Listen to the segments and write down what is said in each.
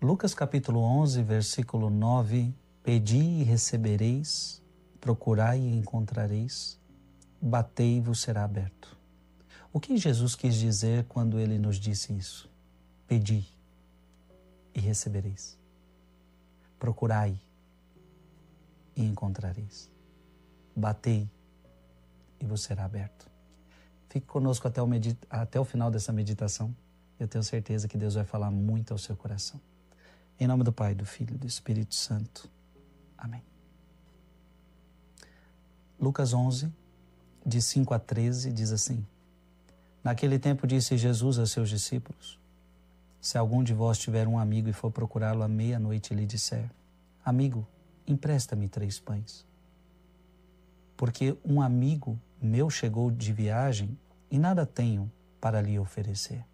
Lucas capítulo 11, versículo 9. Pedi e recebereis, procurai e encontrareis, batei e vos será aberto. O que Jesus quis dizer quando ele nos disse isso? Pedi e recebereis. Procurai e encontrareis. Batei e vos será aberto. Fique conosco até o final dessa meditação. Eu tenho certeza que Deus vai falar muito ao seu coração. Em nome do Pai, do Filho e do Espírito Santo. Amém. Lucas 11, de 5 a 13, diz assim: Naquele tempo disse Jesus a seus discípulos: Se algum de vós tiver um amigo e for procurá-lo à meia-noite e lhe disser: Amigo, empresta-me 3 pães. Porque um amigo meu chegou de viagem e nada tenho para lhe oferecer.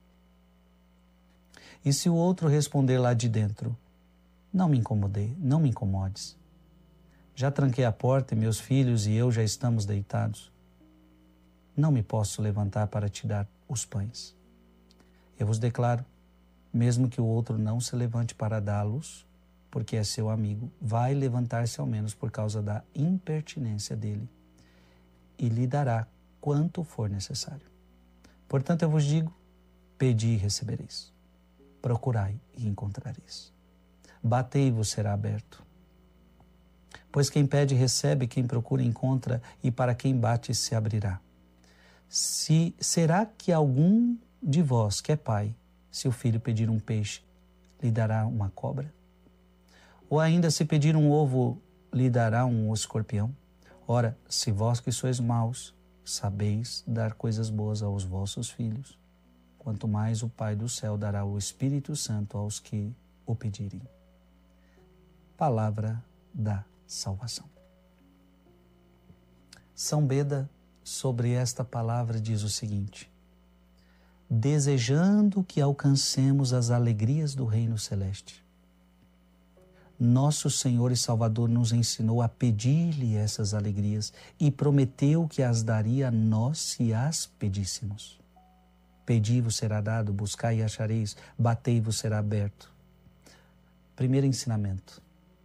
E se o outro responder lá de dentro: Não me incomodes. Já tranquei a porta e meus filhos e eu já estamos deitados. Não me posso levantar para te dar os pães. Eu vos declaro, mesmo que o outro não se levante para dá-los, porque é seu amigo, vai levantar-se ao menos por causa da impertinência dele e lhe dará quanto for necessário. Portanto, eu vos digo, pedi e recebereis. Procurai e encontrareis. Batei e vos será aberto. Pois quem pede recebe, quem procura encontra, e para quem bate se abrirá. Será que algum de vós que é pai, se o filho pedir um peixe, lhe dará uma cobra? Ou ainda se pedir um ovo, lhe dará um escorpião? Ora, se vós que sois maus, sabeis dar coisas boas aos vossos filhos, quanto mais o Pai do céu dará o Espírito Santo aos que o pedirem. Palavra da salvação. São Beda, sobre esta palavra, diz o seguinte: desejando que alcancemos as alegrias do reino celeste, nosso Senhor e Salvador nos ensinou a pedir-lhe essas alegrias e prometeu que as daria a nós se as pedíssemos. Pedi-vos será dado, buscai e achareis, batei-vos será aberto. Primeiro ensinamento.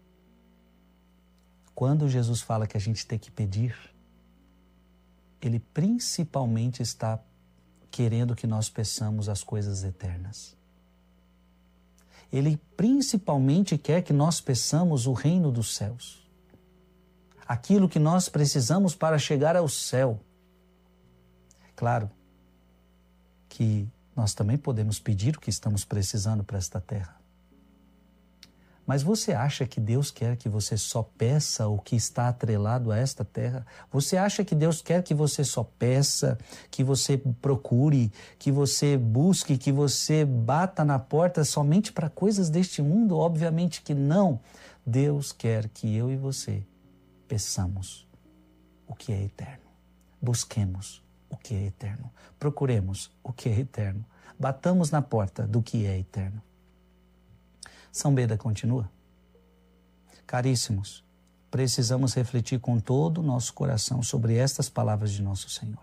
Quando Jesus fala que a gente tem que pedir, Ele principalmente está querendo que nós peçamos as coisas eternas. Ele principalmente quer que nós peçamos o reino dos céus. Aquilo que nós precisamos para chegar ao céu. Claro que nós também podemos pedir o que estamos precisando para esta terra. Mas você acha que Deus quer que você só peça o que está atrelado a esta terra? Você acha que Deus quer que você só peça, que você procure, que você busque, que você bata na porta somente para coisas deste mundo? Obviamente que não. Deus quer que eu e você peçamos o que é eterno. Busquemos o que é eterno. Procuremos o que é eterno. Batamos na porta do que é eterno. São Beda continua. Caríssimos, precisamos refletir com todo o nosso coração sobre estas palavras de nosso Senhor.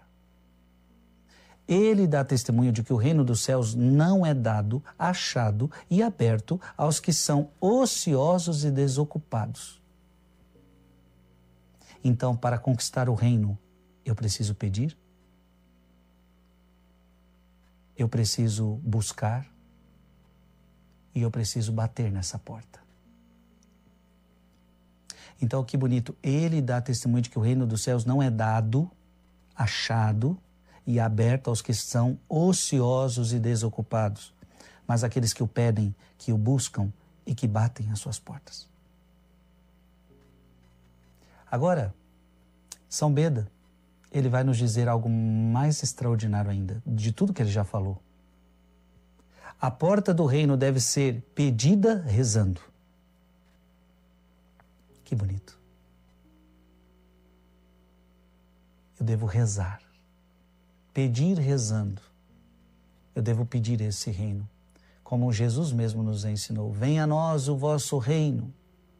Ele dá testemunho de que o reino dos céus não é dado, achado e aberto aos que são ociosos e desocupados. Então, para conquistar o reino, eu preciso pedir? Eu preciso buscar? E eu preciso bater nessa porta. Então, que bonito. Ele dá testemunho de que o reino dos céus não é dado, achado e aberto aos que são ociosos e desocupados, mas aqueles que o pedem, que o buscam e que batem às suas portas. Agora, São Beda, ele vai nos dizer algo mais extraordinário ainda, de tudo que ele já falou. A porta do reino deve ser pedida rezando. Que bonito. Eu devo rezar. Pedir rezando. Eu devo pedir esse reino. Como Jesus mesmo nos ensinou. Venha a nós o vosso reino.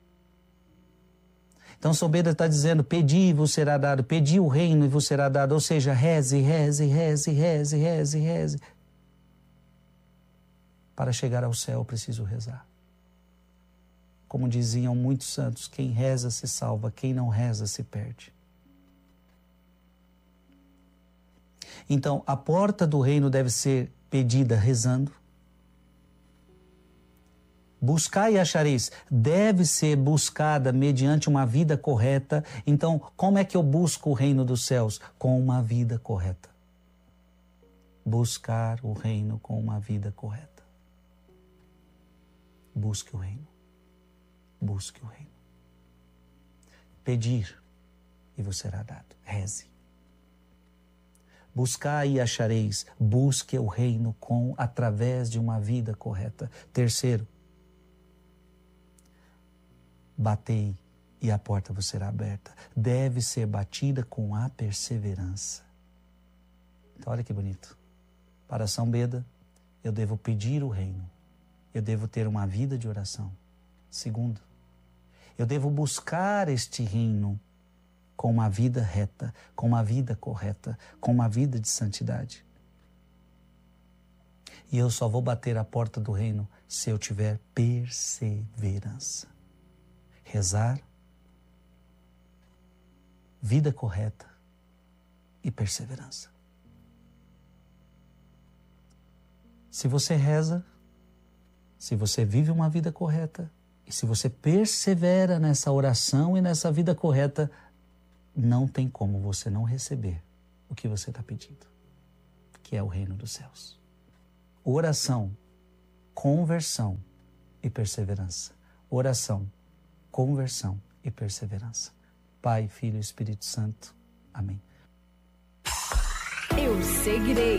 Então São Beda está dizendo, pedi e vos será dado. Pedi o reino e vos será dado. Ou seja, reze, reze, reze, reze, reze, reze. Para chegar ao céu, eu preciso rezar. Como diziam muitos santos, quem reza se salva, quem não reza se perde. Então, a porta do reino deve ser pedida rezando. Buscar e achareis deve ser buscada mediante uma vida correta. Então, como é que eu busco o reino dos céus? Com uma vida correta. Buscar o reino com uma vida correta. Busque o reino. Busque o reino. Pedir e vos será dado. Reze. Buscai e achareis. Busque o reino através de uma vida correta. Terceiro, batei e a porta vos será aberta. Deve ser batida com a perseverança. Então, olha que bonito. Para São Beda, eu devo pedir o reino. Eu devo ter uma vida de oração. Segundo, eu devo buscar este reino com uma vida reta, com uma vida correta, com uma vida de santidade. E eu só vou bater a porta do reino se eu tiver perseverança. Rezar, vida correta e perseverança. Se você reza, se você vive uma vida correta, e se você persevera nessa oração e nessa vida correta, não tem como você não receber o que você está pedindo, que é o reino dos céus. Oração, conversão e perseverança. Oração, conversão e perseverança. Pai, Filho e Espírito Santo. Amém. Eu seguirei.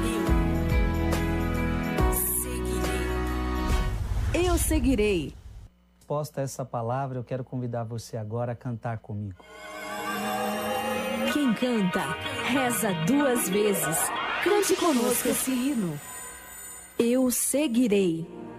Eu seguirei. Posta essa palavra, eu quero convidar você agora a cantar comigo. Quem canta, reza 2 vezes. Cante conosco esse hino. Eu seguirei.